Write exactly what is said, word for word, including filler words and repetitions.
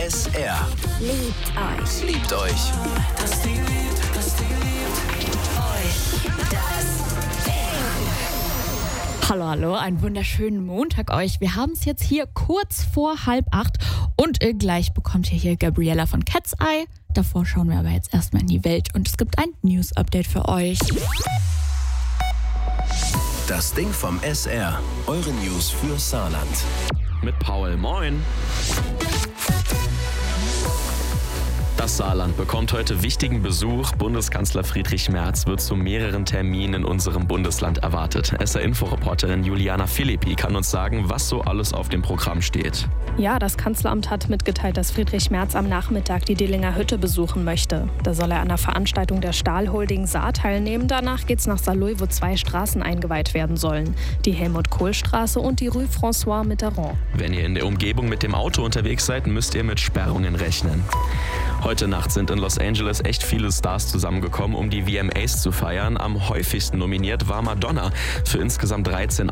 S R. Liebt euch. Liebt euch. Das Ding liebt, das Ding liebt euch. Das Ding. Hallo, hallo, einen wunderschönen Montag euch. Wir haben es jetzt hier kurz vor halb acht und äh, gleich bekommt ihr hier Gabriella von Cat's Eye. Davor schauen wir aber jetzt erstmal in die Welt und es gibt ein News-Update für euch. Das Ding vom S R. Eure News für Saarland. Mit Paul, moin. Das Saarland bekommt heute wichtigen Besuch. Bundeskanzler Friedrich Merz wird zu mehreren Terminen in unserem Bundesland erwartet. S R-Info-Reporterin Juliana Philippi kann uns sagen, was so alles auf dem Programm steht. Ja, das Kanzleramt hat mitgeteilt, dass Friedrich Merz am Nachmittag die Dillinger Hütte besuchen möchte. Da soll er an einer Veranstaltung der Stahlholding Saar teilnehmen. Danach geht's nach Saarlouis, wo zwei Straßen eingeweiht werden sollen. Die Helmut-Kohl-Straße und die Rue François Mitterrand. Wenn ihr in der Umgebung mit dem Auto unterwegs seid, müsst ihr mit Sperrungen rechnen. Heute Nacht sind in Los Angeles echt viele Stars zusammengekommen, um die V M As zu feiern. Am häufigsten nominiert war Madonna für insgesamt dreizehn